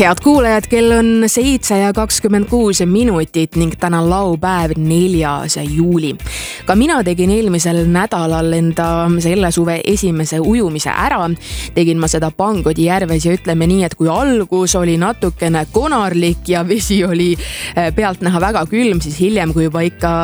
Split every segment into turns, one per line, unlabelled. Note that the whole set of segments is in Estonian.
Head kuulajad, kell on 7:26 ning täna laupäev 4. juuli. Ka mina tegin eelmisel nädalal enda selle suve esimese ujumise ära. Tegin ma seda Pangodi järves ja ütleme nii, et kui algus oli natukene konarlik ja vesi oli pealtnäha väga külm, siis hiljem, kui juba ikka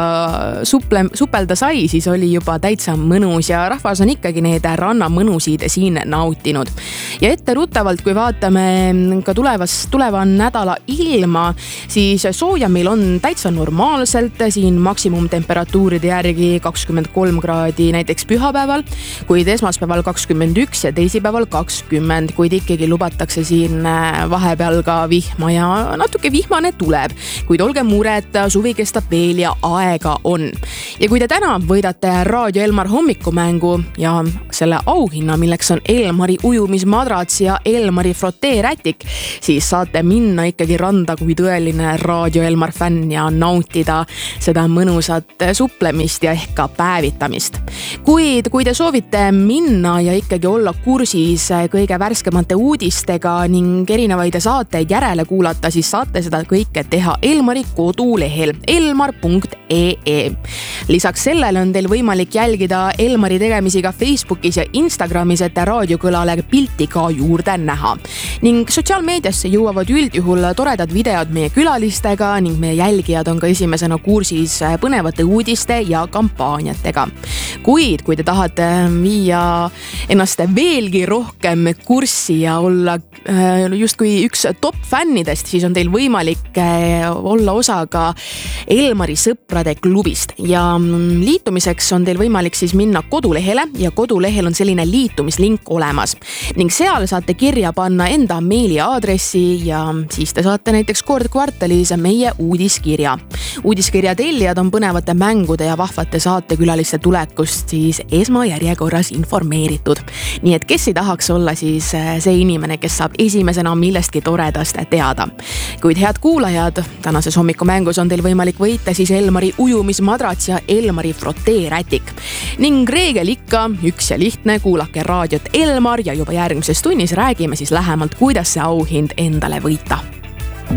supelda sai, siis oli juba täitsa mõnus ja rahvas on ikkagi need rannamõnusid siin nautinud. Ja etteruttavalt, kui vaatame ka tuleva nädala ilma, siis sooja meil on täitsa normaalselt siin maksimumtemperatuuride järgi 23 kraadi näiteks pühapäeval, kuid esmaspäeval 21 ja teisipäeval 20, kuid ikkagi lubatakse siin vahepeal ka vihma ja natuke vihmane tuleb, kuid olge mureta, suvi kestab veel ja aega on. Ja kui te täna võidate Raadio Elmar hommikumängu ja selle auhinna, milleks on Elmari ujumismadrats ja Elmari froteerätik, siis saate minna ikkagi randa kui tõeline Raadio Elmar fänn ja nautida seda mõnusat suplemist ja ehk ka päevitamist. Kuid kui te soovite minna ja ikkagi olla kursis kõige värskemate uudistega ning erinevaid saateid järele kuulata, siis saate seda kõike teha Elmari kodulehel elmar.ee. Lisaks sellele on teil võimalik jälgida Elmari tegemisi ka Facebookis ja Instagramis, et raadiokõlale pilti ka juurde näha. Ning sotsiaalmeediasse jõuavad üldjuhul toredad videod meie külalistega ning meie jälgijad on ka esimesena kursis põnevate uudiste ja kampaaniatega. Kuid kui te tahate viia ennast veelgi rohkem kurssi ja olla justkui üks top fännidest, siis on teil võimalik olla osa ka Elmari sõprade klubist ja liitumiseks on teil võimalik siis minna kodulehele ja kodulehel on selline liitumislink olemas ning seal saate kirja panna enda meiliaadressi ja siis te saate näiteks kord kvartalis meie uudiskirja. Uudiskirja tellijad on põnevate mängude ja vahvate saatekülaliste tulekust siis esmajärjekorras informeeritud. Nii et kes ei tahaks olla siis see inimene, kes saab esimesena millestki toredast teada. Kuid head kuulajad, tänases hommikumängus on teil võimalik võita siis Elmari ujumismadrats ja Elmari froteerätik. Ning reegel ikka üks ja lihtne, kuulake raadiot Elmar ja juba järgmises tunnis räägime siis lähemalt, kuidas see auhind endale võita.